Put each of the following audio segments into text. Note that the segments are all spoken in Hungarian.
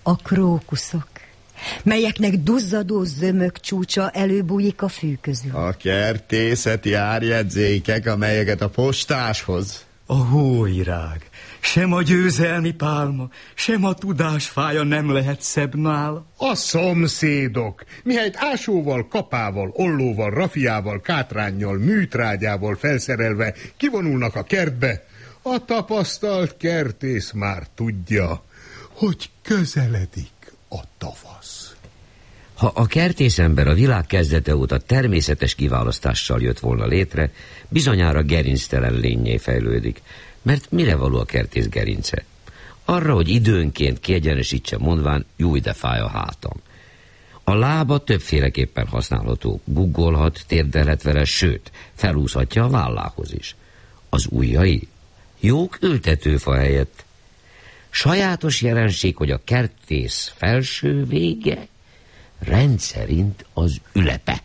A krókuszok, melyeknek duzzadó zömök csúcsa előbújik a fű közül. A kertészeti árjegyzékek, amelyeket a postás hoz. A hóvirág, sem a győzelmi pálma, sem a tudásfája nem lehet szebb nála. A szomszédok, mihelyt ásóval, kapával, ollóval, rafiával, kátránnyal, műtrágyával felszerelve kivonulnak a kertbe, a tapasztalt kertész már tudja, hogy közeledik a tavasz. Ha a kertészember a világ kezdete óta természetes kiválasztással jött volna létre, bizonyára gerinctelen lényé fejlődik, mert mire való a kertész gerince? Arra, hogy időnként kiegyenesítse, mondván, júj, de fáj a hátam. A lába többféleképpen használható, guggolhat, térdelhet vele, sőt, felúszhatja a vállához is. Az ujjai jók ültetőfa helyett. Sajátos jelenség, hogy a kertész felső vége rendszerint az ülepe.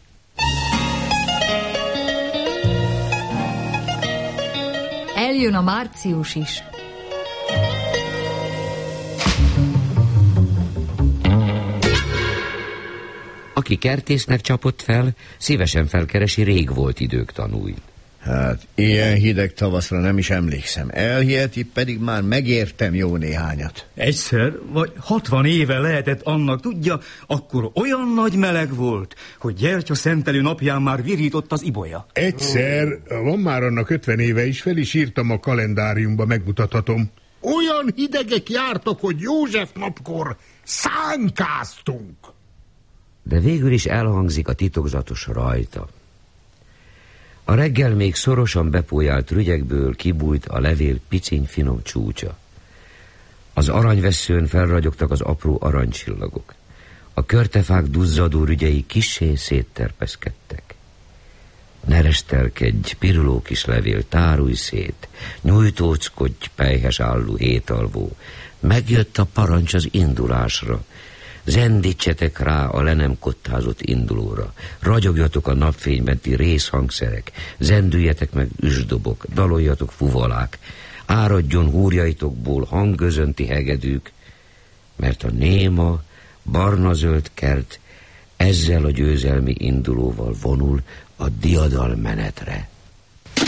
Eljön a március is. Aki kertésznek csapott fel, szívesen felkeresi rég volt idők tanúit. Hát, ilyen hideg tavaszra nem is emlékszem. Elhiheti, pedig már megértem jó néhányat. Egyszer, vagy 60 éve lehetett annak, tudja, akkor olyan nagy meleg volt, hogy gyertya szentelő napján már virított az ibolya. Egyszer, van már annak 50 éve is, fel is írtam a kalendáriumba, megmutathatom. Olyan hidegek jártak, hogy József napkor szánkáztunk. De végül is elhangzik a titokzatos rajta. A reggel még szorosan bepójált rügyekből kibújt a levél piciny finom csúcsa. Az aranyvesszőn felragyogtak az apró aranycsillagok. A körtefák duzzadó rügyei kissé szétterpeszkedtek. Ne restelkedj, piruló kis levél, tárulj szét, nyújtóckodj, pelyhes álló hétalvó. Megjött a parancs az indulásra. Zendítsetek rá a le nem kottázott indulóra. Ragyogjatok a napfényben ti részhangszerek. Zendüljetek meg üsdobok, daloljatok fuvalák. Áradjon húrjaitokból hangközönti hegedűk, mert a néma, barna-zöld kert ezzel a győzelmi indulóval vonul a diadalmenetre.